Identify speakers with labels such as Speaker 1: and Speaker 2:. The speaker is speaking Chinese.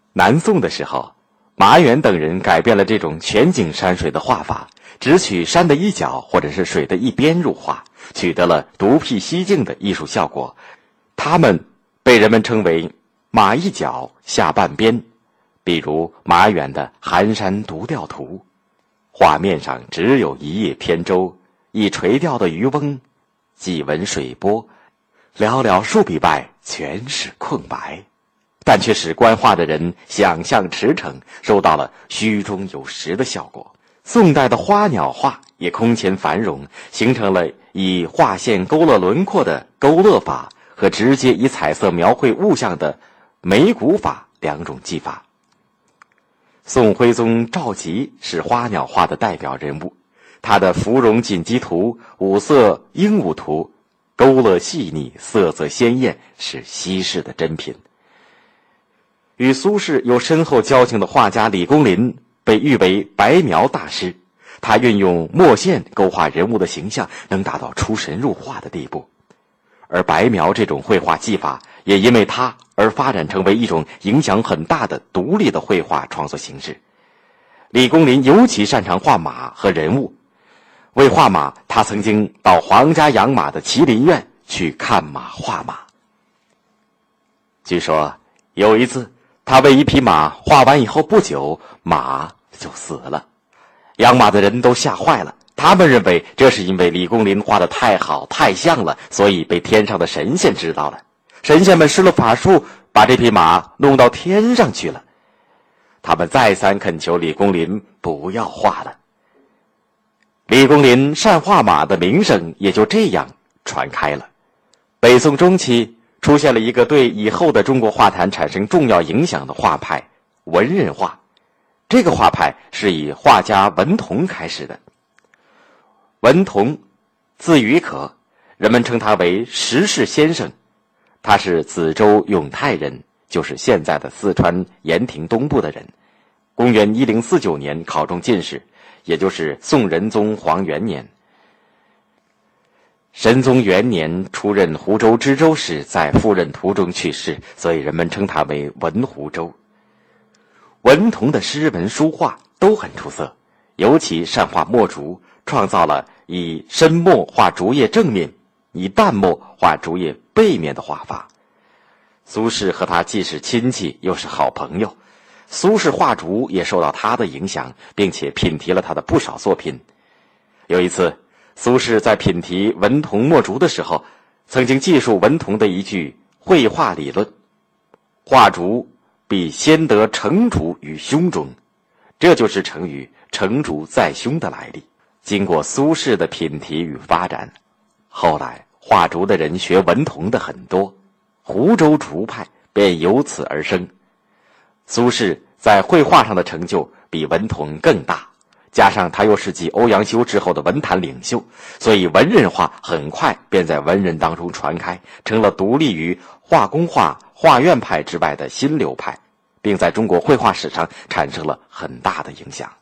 Speaker 1: 南宋的时候，马远等人改变了这种全景山水的画法，只取山的一角或者是水的一边入画，取得了独辟蹊径的艺术效果。他们被人们称为马一角下半边，比如马远的《寒山独钓图》，画面上只有一叶扁舟，一垂钓的渔翁，几纹水波，寥寥数笔外全是空白，但却使观画的人想象驰骋，收到了虚中有实的效果。宋代的花鸟画也空前繁荣，形成了以画线勾勒轮廓的勾勒法和直接以彩色描绘物象的眉骨法两种技法。宋徽宗赵佶是花鸟画的代表人物，他的《芙蓉锦鸡图》《五色鹦鹉图》勾勒细腻，色泽鲜艳，是稀世的珍品。与苏轼有深厚交情的画家李公麟被誉为白描大师，他运用墨线勾画人物的形象，能达到出神入化的地步。而白描这种绘画技法也因为他而发展成为一种影响很大的独立的绘画创作形式。李公麟尤其擅长画马和人物，为画马，他曾经到皇家养马的麒麟院去看马画马。据说有一次，他为一匹马画完以后不久，马就死了。养马的人都吓坏了，他们认为这是因为李公麟画得太好太像了，所以被天上的神仙知道了。神仙们施了法术，把这匹马弄到天上去了。他们再三恳求李公麟不要画了。李公麟善画马的名声也就这样传开了。北宋中期出现了一个对以后的中国画坛产生重要影响的画派——文人画。这个画派是以画家文同开始的。文同，字于可，人们称他为时事先生。他是梓州永泰人，就是现在的四川盐亭东部的人。公元1049年考中进士，也就是宋仁宗皇元年。神宗元年出任湖州知州时，在赴任途中去世，所以人们称他为文湖州。文同的诗文书画都很出色，尤其善画墨竹，创造了以深墨画竹叶正面，以淡墨画竹叶背面的画法。苏轼和他既是亲戚又是好朋友，苏轼画竹也受到他的影响，并且品题了他的不少作品。有一次，苏轼在品题文同墨竹的时候，曾经记述文同的一句绘画理论：画竹必先得成竹于胸中，这就是成语成竹在胸的来历。经过苏轼的品题与发展，后来画竹的人学文同的很多，湖州竹派便由此而生。苏轼在绘画上的成就比文同更大，加上他又是继欧阳修之后的文坛领袖，所以文人画很快便在文人当中传开，成了独立于画工画、画院派之外的新流派，并在中国绘画史上产生了很大的影响。